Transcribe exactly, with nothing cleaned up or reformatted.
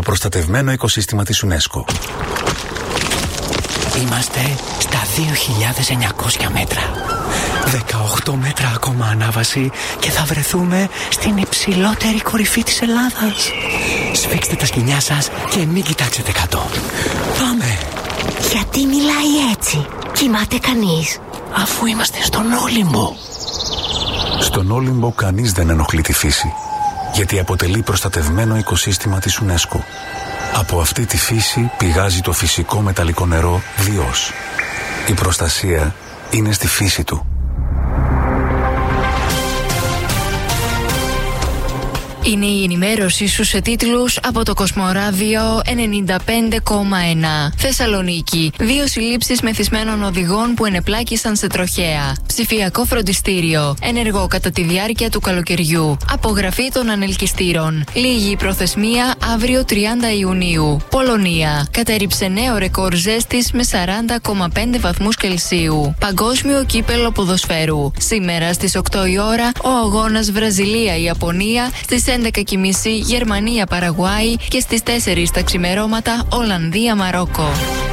προστατευμένο οικοσύστημα της UNESCO. Είμαστε στα δύο χιλιάδες εννιακόσια μέτρα. δεκαοκτώ μέτρα ακόμα ανάβαση και θα βρεθούμε στην υψηλότερη κορυφή της Ελλάδας. Σφίξτε τα σκοινιά σας και μην κοιτάξετε κάτω. Πάμε! Γιατί μιλάει έτσι? Κοιμάται κανείς? Αφού είμαστε στον Όλυμπο. Στον Όλυμπο κανείς δεν ενοχλεί τη φύση, γιατί αποτελεί προστατευμένο οικοσύστημα της UNESCO. Από αυτή τη φύση πηγάζει το φυσικό μεταλλικό νερό Διός. Η προστασία είναι στη φύση του. Είναι η ενημέρωσή σου σε τίτλους από το Κοσμοράδιο ενενήντα πέντε κόμμα ένα. Θεσσαλονίκη. Δύο συλλήψεις μεθυσμένων οδηγών που ενεπλάκησαν σε τροχαία. Ψηφιακό φροντιστήριο. Ενεργό κατά τη διάρκεια του καλοκαιριού. Απογραφή των ανελκυστήρων. Λίγη προθεσμία αύριο τριάντα Ιουνίου. Πολωνία. Κατέριψε νέο ρεκόρ ζέστης με σαράντα κόμμα πέντε βαθμούς Κελσίου. Παγκόσμιο κύπελο ποδοσφαίρου. Σήμερα στις οκτώ η ώρα ο αγώνας Βραζιλία-Ιαπωνία. Στις έντεκα και μισή Γερμανία-Παραγουάη και στις τέσσερις τα ξημερώματα Ολλανδία-Μαρόκο.